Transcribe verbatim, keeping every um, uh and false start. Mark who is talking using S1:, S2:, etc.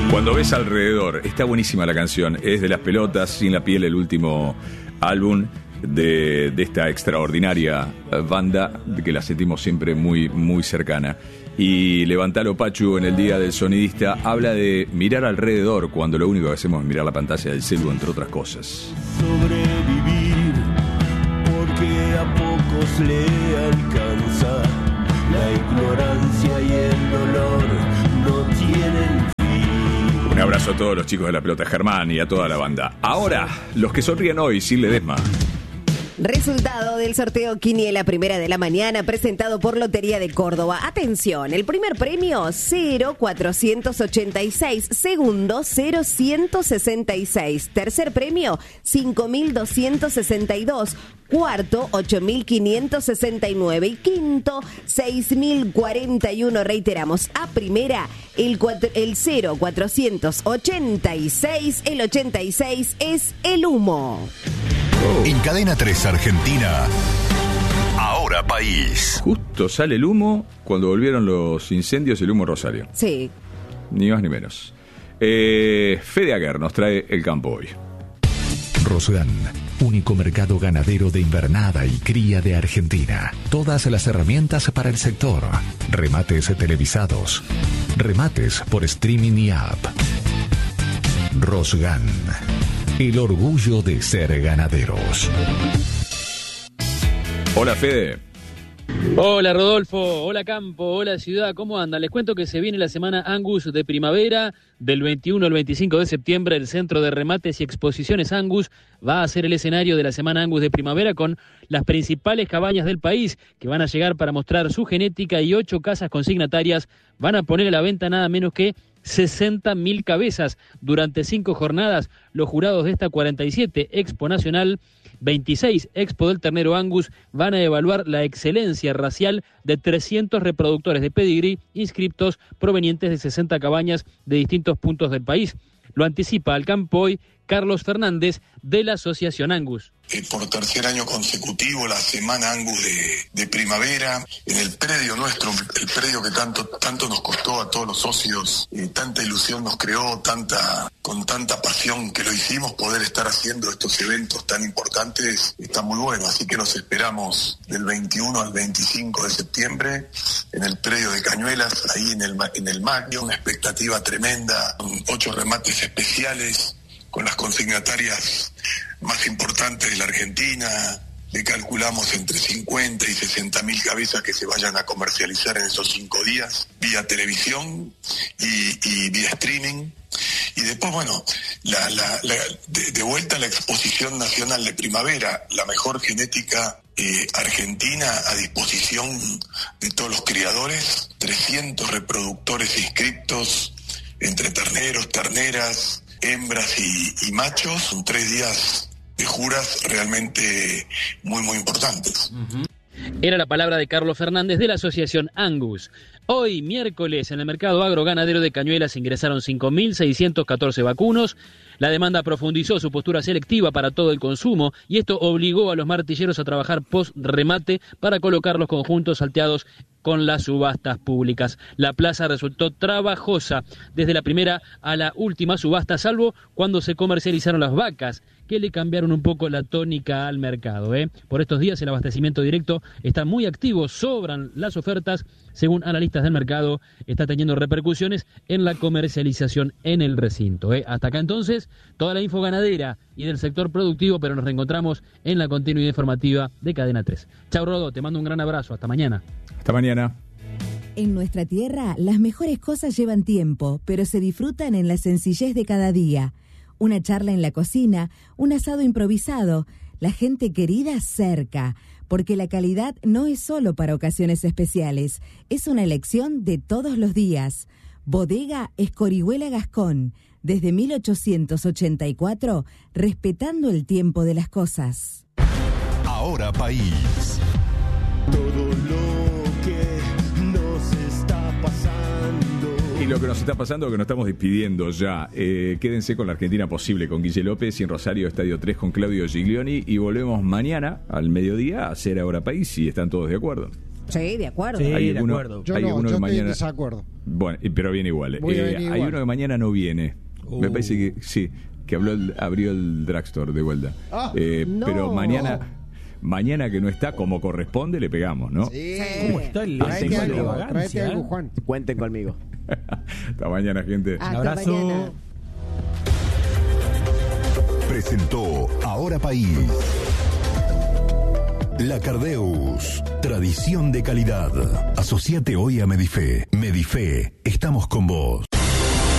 S1: Cuando ves alrededor, está buenísima la canción. Es de Las Pelotas, Sin la Piel, el último álbum de, de esta extraordinaria banda que la sentimos siempre muy, muy cercana. Y Levantalo Pachu, en el Día del Sonidista, habla de mirar alrededor cuando lo único que hacemos es mirar la pantalla del celu, entre otras cosas.
S2: Sobrevivir, porque a pocos le alcanza la ignorancia y el dolor no tienen.
S1: Un abrazo a todos los chicos de La Pelota, Germán, y a toda la banda. Ahora, los que sonríen hoy, Sil Ledesma.
S3: Resultado del sorteo Quiniela Primera de la Mañana, presentado por Lotería de Córdoba. Atención, el primer premio cero cuatrocientos ochenta y seis, segundo cero ciento sesenta y seis, tercer premio cinco mil doscientos sesenta y dos, cuarto ocho mil quinientos sesenta y nueve y quinto seis mil cuarenta y uno. Reiteramos, a primera el, cuatro, el cero cuatrocientos ochenta y seis, el ochenta y seis es el humo.
S4: En Cadena tres Argentina, Ahora País.
S1: Justo sale el humo cuando volvieron los incendios, el humo Rosario.
S3: Sí.
S1: Ni más ni menos. Eh, Fede Aguer nos trae el campo hoy.
S4: Rosgan, único mercado ganadero de invernada y cría de Argentina. Todas las herramientas para el sector. Remates televisados. Remates por streaming y app. Rosgan. El orgullo de ser ganaderos.
S1: Hola, Fede.
S5: Hola, Rodolfo. Hola, Campo. Hola, Ciudad. ¿Cómo andan? Les cuento que se viene la semana Angus de primavera. Del veintiuno al veinticinco de septiembre, el Centro de Remates y Exposiciones Angus va a ser el escenario de la semana Angus de primavera, con las principales cabañas del país que van a llegar para mostrar su genética, y ocho casas consignatarias van a poner a la venta nada menos que sesenta mil cabezas durante cinco jornadas. Los jurados de esta cuarenta y siete Expo Nacional, veintiséis Expo del Ternero Angus, van a evaluar la excelencia racial de trescientos reproductores de pedigrí inscriptos provenientes de sesenta cabañas de distintos puntos del país. Lo anticipa al campo hoy Carlos Fernández, de la Asociación Angus.
S6: Eh, por tercer año consecutivo, la semana Angus de, de primavera, en el predio nuestro, el predio que tanto tanto nos costó a todos los socios, eh, tanta ilusión nos creó, tanta con tanta pasión que lo hicimos, poder estar haciendo estos eventos tan importantes está muy bueno, así que los esperamos del veintiuno al veinticinco de septiembre en el predio de Cañuelas, ahí en el, en el Magno, una expectativa tremenda, ocho remates especiales, con las consignatarias más importantes de la Argentina. Le calculamos entre cincuenta y sesenta mil cabezas que se vayan a comercializar en esos cinco días, vía televisión y, y vía streaming. Y después, bueno, la, la, la, de, de vuelta a la exposición nacional de primavera, la mejor genética eh, argentina a disposición de todos los criadores, trescientos reproductores inscriptos entre terneros, terneras, hembras y, y machos. Son tres días de juras realmente muy, muy importantes.
S5: Uh-huh. Era la palabra de Carlos Fernández, de la Asociación Angus. Hoy, miércoles, en el mercado agroganadero de Cañuelas ingresaron cinco mil seiscientos catorce vacunos. La demanda profundizó su postura selectiva para todo el consumo, y esto obligó a los martilleros a trabajar post-remate para colocar los conjuntos salteados con las subastas públicas. La plaza resultó trabajosa desde la primera a la última subasta, salvo cuando se comercializaron las vacas, que le cambiaron un poco la tónica al mercado, ¿eh? Por estos días el abastecimiento directo está muy activo, sobran las ofertas. Según analistas del mercado, está teniendo repercusiones en la comercialización en el recinto, ¿eh? Hasta acá entonces, toda la info ganadera y del sector productivo, pero nos reencontramos en la continuidad informativa de Cadena tres. Chau, Rodo, te mando un gran abrazo, hasta mañana.
S1: Hasta mañana.
S7: En nuestra tierra, las mejores cosas llevan tiempo, pero se disfrutan en la sencillez de cada día. Una charla en la cocina, un asado improvisado, la gente querida cerca, porque la calidad no es solo para ocasiones especiales, es una elección de todos los días. Bodega Escorihuela Gascón, desde mil ochocientos ochenta y cuatro, respetando el tiempo de las cosas.
S4: Ahora País.
S2: Todo lo que nos está pasando.
S1: Y lo que nos está pasando es que nos estamos despidiendo ya. Eh, quédense con la Argentina Posible, con Guille López, y en Rosario Estadio tres con Claudio Giglioni. Y volvemos mañana al mediodía a hacer Ahora País, si están todos de acuerdo.
S3: Sí, de acuerdo.
S5: Sí,
S1: Hay
S5: de
S1: alguno-
S5: acuerdo.
S8: Yo
S1: hay
S8: no,
S1: alguno
S8: yo
S1: que
S8: estoy en
S1: mañana-
S8: desacuerdo.
S1: Bueno, y- pero viene igual.
S8: Voy a
S1: Eh,
S8: venir
S1: hay
S8: igual.
S1: uno que mañana no viene. Me
S5: Uh.
S1: parece que sí, que habló el- abrió el drugstore de vuelta.
S8: Ah.
S1: Eh,
S3: No.
S1: Pero mañana, mañana que no está como corresponde, le pegamos, ¿no?
S8: Sí.
S5: ¿Cómo está el
S8: Traete
S1: Hacen
S8: algo,
S1: cuenta.
S8: traete algo, Juan.
S9: Cuenten conmigo.
S1: Hasta mañana, gente.
S3: Hasta
S5: Un abrazo.
S3: mañana.
S10: Presentó Ahora País. La Cardeus. Tradición de calidad. Asociate hoy a Medife. Medife. Estamos con vos.